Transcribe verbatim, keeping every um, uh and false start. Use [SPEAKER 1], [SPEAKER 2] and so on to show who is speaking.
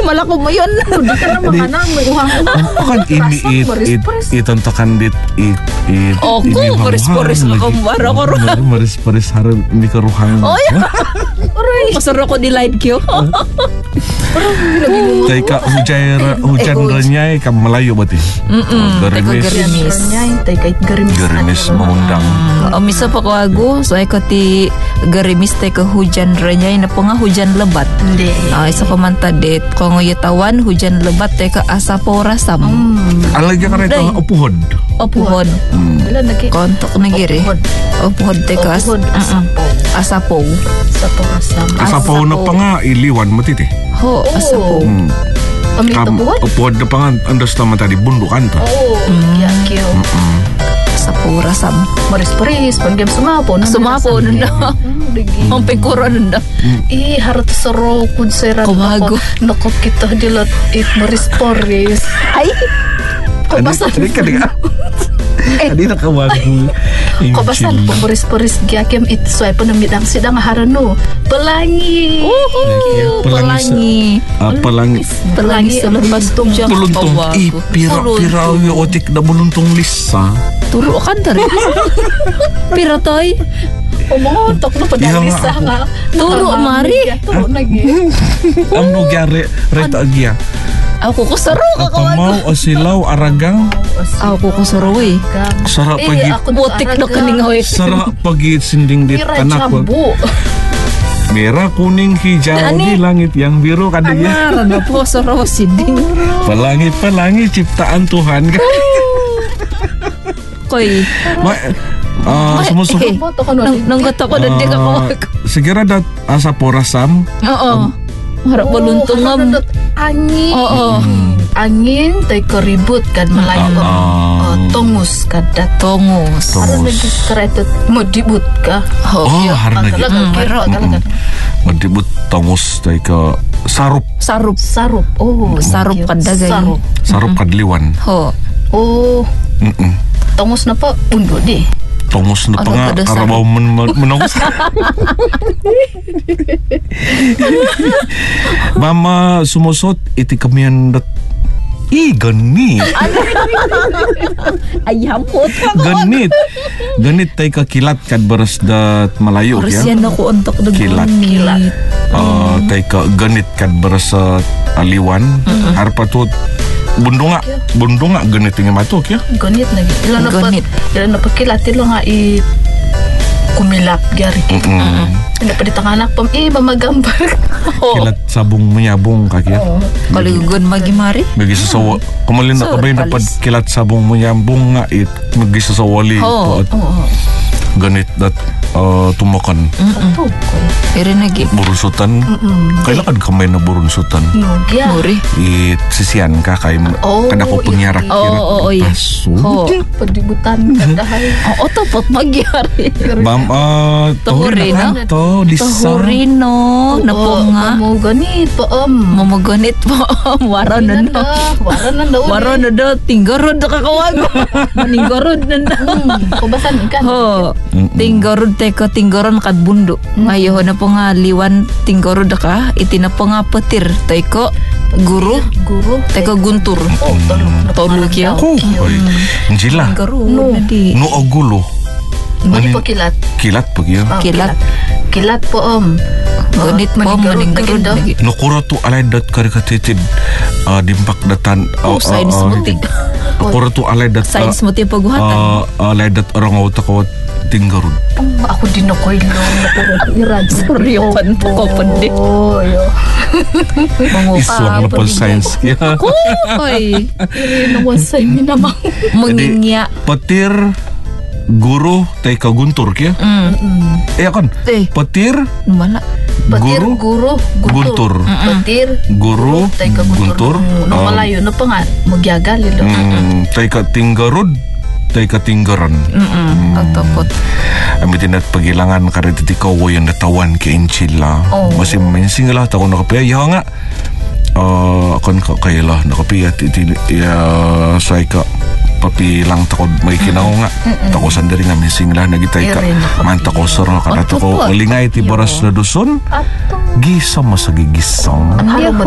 [SPEAKER 1] malah ko mo yun.
[SPEAKER 2] Hindi ka na makana, may uhang.
[SPEAKER 3] Kan ini it it itontokan dit it it.
[SPEAKER 1] Oku, paris-paris na kumbara ko ro.
[SPEAKER 3] Maris-paris harap hindi ka ruhang.
[SPEAKER 1] Oh, yeah. Masaro ko di light Q.
[SPEAKER 3] Tay ka hujan hujan renyai ka Melayu berarti. Gerimis.
[SPEAKER 1] Gerimis.
[SPEAKER 2] Tay kait gerimis.
[SPEAKER 3] Gerimis mengundang.
[SPEAKER 1] O misa pa ko ago, so ay ko ti gerimis tay ka hujan renyai na po nga hujan lebat.
[SPEAKER 2] Hindi.
[SPEAKER 1] Ay sa pamantadit ko ngayatawan hujan lebat tay ka asapo rasam.
[SPEAKER 3] Alagya ka rito upuhod.
[SPEAKER 1] Opuhod.
[SPEAKER 2] Wala naki.
[SPEAKER 1] Kontok na giri. Opuhod tay ka
[SPEAKER 2] Opuhod, asapo.
[SPEAKER 1] asapo.
[SPEAKER 2] Sapo asam.
[SPEAKER 3] Asapaw na pa nga iliwan matiti.
[SPEAKER 1] Ho, asapo.
[SPEAKER 3] Hmm.
[SPEAKER 2] Pamito buwan?
[SPEAKER 3] Upuhod na pa nga andas naman tadi bundukan to.
[SPEAKER 2] Oo. Yakyo.
[SPEAKER 1] Asapo rasam.
[SPEAKER 2] Maris-paris. Panggam sumapo.
[SPEAKER 1] Sumapo nun na. Ang pengkuro nun na.
[SPEAKER 2] Eh, harap saro kunserat.
[SPEAKER 1] Kumago.
[SPEAKER 2] Nakop kita dilat it maris-paris.
[SPEAKER 1] Ay!
[SPEAKER 2] Kabasan.
[SPEAKER 3] Tadi ka diga. Tadi nakawago.
[SPEAKER 2] Kabasan po maris-paris gyakem it suay panamidang sidang harano. Pelangi.
[SPEAKER 1] Pelangi.
[SPEAKER 3] Pelangi.
[SPEAKER 1] Pelangi sa lepas tong siya.
[SPEAKER 3] Buluntong. Eh, pira-pira yung otik na buluntong lisa.
[SPEAKER 1] Turo kan tari. Pira toy.
[SPEAKER 2] Umontok na padalisa nga.
[SPEAKER 1] Turo mari.
[SPEAKER 2] Turo lagi.
[SPEAKER 3] Ang nagyari reta agya.
[SPEAKER 1] Ako ko saro ka
[SPEAKER 3] Apa mau asilaw aragang
[SPEAKER 1] Ako ko saro eh.
[SPEAKER 3] sarap pagi
[SPEAKER 1] Butik na kaning hoy.
[SPEAKER 3] sarap pagi sinding dit
[SPEAKER 2] Mira
[SPEAKER 3] anak ko.
[SPEAKER 2] jambu.
[SPEAKER 3] Merah kuning hijau di langit yang biru kadinya.
[SPEAKER 1] Ana na po saro sinding.
[SPEAKER 3] Pelangi-pelangi ciptaan Tuhan.
[SPEAKER 1] Koy.
[SPEAKER 3] Ma ah sumusuk.
[SPEAKER 2] Boto ka nun.
[SPEAKER 1] Nang gata ko na di ka ko.
[SPEAKER 3] Segera dat asa porasam.
[SPEAKER 1] Oo. Harap baluntung ngam.
[SPEAKER 2] Angin.
[SPEAKER 1] Oo.
[SPEAKER 2] Angin tay keribut kan Melayu.
[SPEAKER 3] Ah.
[SPEAKER 2] Tongus kadat.
[SPEAKER 1] Tongus.
[SPEAKER 2] Harus lagi kereta mau dibut kah?
[SPEAKER 3] Oh, harus lagi.
[SPEAKER 2] Kalagan.
[SPEAKER 3] Madibut tongus tay ke sarup.
[SPEAKER 1] Sarup.
[SPEAKER 2] Sarup. Oh,
[SPEAKER 1] Sarup kadagay.
[SPEAKER 2] Sarup.
[SPEAKER 3] Sarup kadliwan.
[SPEAKER 1] Ho.
[SPEAKER 2] Oh,
[SPEAKER 3] Mm-mm.
[SPEAKER 2] tongus na po undo di.
[SPEAKER 3] Tongus na pa
[SPEAKER 1] Ano
[SPEAKER 3] nga
[SPEAKER 1] kada sarup?
[SPEAKER 3] karabaw men menongus. Mama sumusot iti kamian dat I ganit.
[SPEAKER 1] Ay hampot ka ko.
[SPEAKER 3] Ganit. Ganit tay kakilat kad beres dat Malayo
[SPEAKER 1] Oras
[SPEAKER 3] ya.
[SPEAKER 1] yan ako untuk na
[SPEAKER 3] Kilat.
[SPEAKER 1] Kilat.
[SPEAKER 3] Uh, tay ka ganit kad beres sa aliwan. Harpatut bundunga bundunga ganit nga matuk ya.
[SPEAKER 2] Ganit lagi. Ilan na pa,
[SPEAKER 1] Ganit.
[SPEAKER 2] ilan na pa kilat, ilan nga i kumilap gari.
[SPEAKER 3] Mm-mm.
[SPEAKER 2] Hindi pa ditanganak pam, eh, mamagambar.
[SPEAKER 3] Kilat sabong menyabong kaki ya.
[SPEAKER 1] Kaligugon magimari.
[SPEAKER 3] Bagi sasawa kumalin na
[SPEAKER 1] So,
[SPEAKER 3] kabay dapat
[SPEAKER 1] alis.
[SPEAKER 3] kilat sabong menyambong nga it magi sasawali
[SPEAKER 1] Oh.
[SPEAKER 3] at
[SPEAKER 2] Oo.
[SPEAKER 3] ganit dat uh, tumakan
[SPEAKER 2] Ito.
[SPEAKER 1] Iri nagi.
[SPEAKER 3] burunsutan. Kailangan kamay na burunsutan.
[SPEAKER 2] Nugya.
[SPEAKER 1] Muri.
[SPEAKER 3] It sisian ka kay
[SPEAKER 2] Oh,
[SPEAKER 3] kada ko pengyarak
[SPEAKER 1] Oo, oo, oo, iya.
[SPEAKER 3] Paso.
[SPEAKER 1] Ho.
[SPEAKER 2] Padibutan kadahay.
[SPEAKER 1] Oo, tapot magyari.
[SPEAKER 3] Bam uh,
[SPEAKER 1] Tahurino.
[SPEAKER 3] na to lisa.
[SPEAKER 1] Tahurino. Napunga.
[SPEAKER 2] Mo ganit pa am.
[SPEAKER 1] Mamaganit po. Waro na no.
[SPEAKER 2] Waro na daw.
[SPEAKER 1] Waro na do. Tinggorod na kakawag. Maningorod na do.
[SPEAKER 2] Kubasan ikan.
[SPEAKER 1] Ho. Tinggorod teko tinggoron kad bundo. Ngayon na po nga liwan tinggorod ka. Iti na po nga petir. Teko guru.
[SPEAKER 2] Guru.
[SPEAKER 1] Teko guntur.
[SPEAKER 2] Oh, tolong.
[SPEAKER 1] Tolong kya.
[SPEAKER 3] Ko. Njila.
[SPEAKER 1] Tinggorod.
[SPEAKER 2] No.
[SPEAKER 1] Di.
[SPEAKER 3] No ogulo.
[SPEAKER 2] Mani pa kilat.
[SPEAKER 3] Kilat pagi ya.
[SPEAKER 2] Oh,
[SPEAKER 1] Kilat.
[SPEAKER 2] Kilat po om.
[SPEAKER 1] Ganit po. Maninggarod.
[SPEAKER 2] Maninggarod.
[SPEAKER 3] Nukura tu alay dat karikatitid uh, dimpak datan
[SPEAKER 1] Oh, science mo ti.
[SPEAKER 3] Nukura tu alay dat
[SPEAKER 1] Science mo ti paguhatan.
[SPEAKER 3] uh, alay dat orang utakawat tinggarud.
[SPEAKER 2] Ako din ako ilong. Irad.
[SPEAKER 1] Sorry, pan ko pandi.
[SPEAKER 2] Oh, yo.
[SPEAKER 3] Iswang na pal science kaya.
[SPEAKER 1] Koy.
[SPEAKER 2] Nawasay mi namang.
[SPEAKER 1] Mangingya.
[SPEAKER 3] Petir guru tay kaguntur kaya.
[SPEAKER 1] Mm.
[SPEAKER 3] Eh kan.
[SPEAKER 1] Eh.
[SPEAKER 3] Petir
[SPEAKER 1] Wala.
[SPEAKER 2] Petir,
[SPEAKER 3] guru
[SPEAKER 2] guru,
[SPEAKER 3] guntur.
[SPEAKER 2] Petir,
[SPEAKER 3] Guru
[SPEAKER 2] tay ka
[SPEAKER 3] guntur.
[SPEAKER 2] guntur. No, malayo na pa nga. Magyagal ilo.
[SPEAKER 3] Hmm, tay ka tinggarud tay ka tinggaran.
[SPEAKER 1] Mm. Atapot.
[SPEAKER 3] Amitin at pagilangan karititi ko yung natawan kay Inchila.
[SPEAKER 2] Oh.
[SPEAKER 3] Masih mensing lah tako nakapaya. Ya nga. Uh, akon ka kayla nakapaya iti ya say ka papilang takod may kinaw nga. Tako sandari nga mensing lah nagitay ka.
[SPEAKER 2] Ere, nakapaya.
[SPEAKER 3] Manta ko sir kada
[SPEAKER 1] Ato
[SPEAKER 3] ko
[SPEAKER 1] po.
[SPEAKER 3] ulingay ti baras na duson.
[SPEAKER 2] Ato.
[SPEAKER 3] Gisa masagigisang.
[SPEAKER 2] Ano